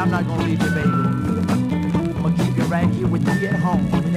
I'm not gonna leave you, baby. I'm gonna keep you right here with me at home.